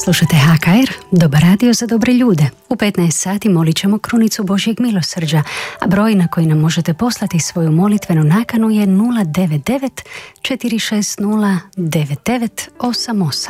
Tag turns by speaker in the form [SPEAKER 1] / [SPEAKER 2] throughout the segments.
[SPEAKER 1] Slušate HKR, dobar radio za dobre ljude. U 15 sati molit ćemo krunicu Božjeg milosrđa, a broj na koji nam možete poslati svoju molitvenu nakanu je 099 460 9988.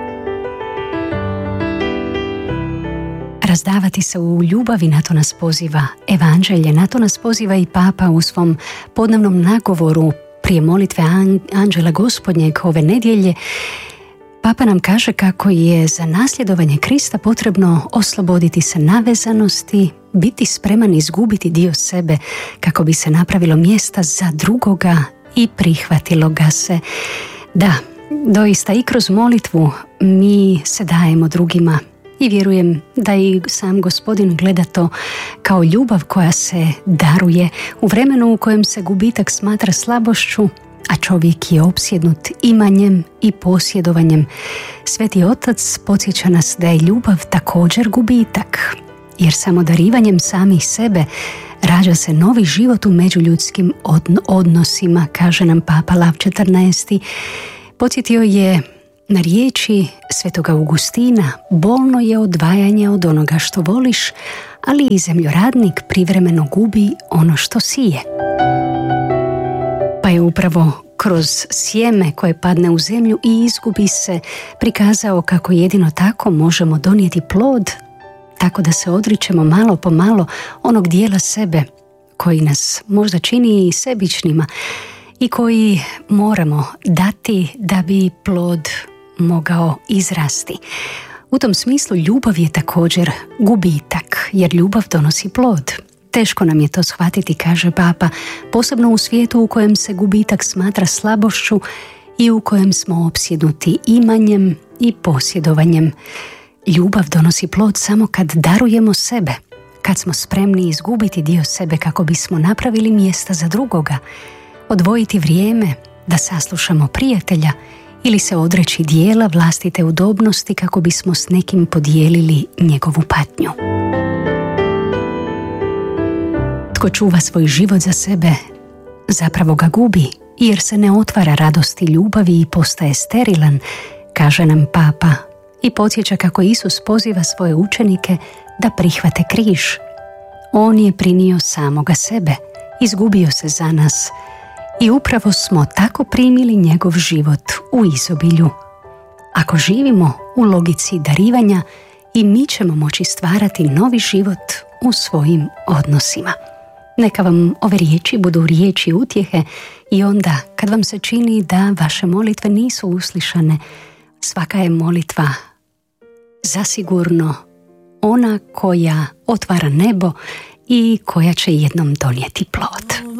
[SPEAKER 1] Razdavati se u ljubavi, na to nas poziva Evanđelje, na to nas poziva i Papa u svom podnevnom nagovoru prije molitve Anđela Gospodnjeg ove nedjelje. Papa nam kaže kako je za nasljedovanje Krista potrebno osloboditi se navezanosti, biti spreman izgubiti dio sebe kako bi se napravilo mjesta za drugoga i prihvatilo ga se. Da, doista i kroz molitvu mi se dajemo drugima i vjerujem da i sam Gospodin gleda to kao ljubav koja se daruje u vremenu u kojem se gubitak smatra slabošću, a čovjek je opsjednut imanjem i posjedovanjem. Sveti Otac podsjeća nas da je ljubav također gubitak, jer samo darivanjem samih sebe rađa se novi život u međuljudskim odnosima, kaže nam Papa Lav 14. Podsjetio je na riječi Svetoga Augustina: bolno je odvajanje od onoga što voliš, ali i zemljoradnik privremeno gubi ono što sije. Pa je upravo kroz sjeme koje padne u zemlju i izgubi se prikazao kako jedino tako možemo donijeti plod, tako da se odričemo malo po malo onog dijela sebe koji nas možda čini i sebičnima i koji moramo dati da bi plod mogao izrasti. U tom smislu ljubav je također gubitak, jer ljubav donosi plod. Teško nam je to shvatiti, kaže Papa, posebno u svijetu u kojem se gubitak smatra slabošću i u kojem smo opsjednuti imanjem i posjedovanjem. Ljubav donosi plod samo kad darujemo sebe, kad smo spremni izgubiti dio sebe kako bismo napravili mjesta za drugoga, odvojiti vrijeme da saslušamo prijatelja ili se odreći dijela vlastite udobnosti kako bismo s nekim podijelili njegovu patnju. Tko čuva svoj život za sebe, zapravo ga gubi, jer se ne otvara radosti ljubavi i postaje sterilan, kaže nam Papa, i podsjeća kako Isus poziva svoje učenike da prihvate križ. On je prinio samoga sebe, izgubio se za nas i upravo smo tako primili njegov život u izobilju. Ako živimo u logici darivanja, i mi ćemo moći stvarati novi život u svojim odnosima. Neka vam ove riječi budu riječi utjehe i onda kad vam se čini da vaše molitve nisu uslišane, svaka je molitva zasigurno ona koja otvara nebo i koja će jednom donijeti plod.